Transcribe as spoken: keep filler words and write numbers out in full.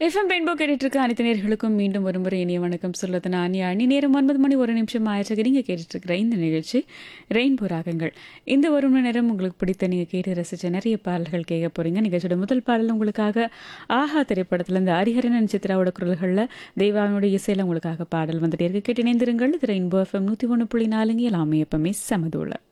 FM rainbow கேட்டுட்டு இருக்க அனைத்து நேர்களுக்கும் மீண்டும் ஒரு முறை இனிய வணக்கம் சொல்லுது நான் அணி நேரம் ஒன்பது மணி ஒரு நிமிஷம் ஆயிடுச்சு. நீங்கள் கேட்டுட்டு இருக்கிற இந்த நிகழ்ச்சி ரெயின்போ ராகங்கள். இந்த ஒரு மணி நேரம் உங்களுக்கு பிடித்த நீங்கள் கேட்டு ரசித்த நிறைய பாடல்கள் கேட்க போறீங்க. நிகழ்ச்சியோட முதல் பாடல் உங்களுக்காக ஆஹா திரைப்படத்தில் இந்த ஹரிஹரன் சித்ராவோட குரல்களில் தெய்வானுடைய இசையில் உங்களுக்காக பாடல் வந்துட்டே இருக்கு. கேட்டு இணைந்திருங்கள். இது ரெயின்போ எஃப்எம் நூற்றி ஒன்று புள்ளி நாலுங்க எல்லாமே எப்பவுமே சமதூள.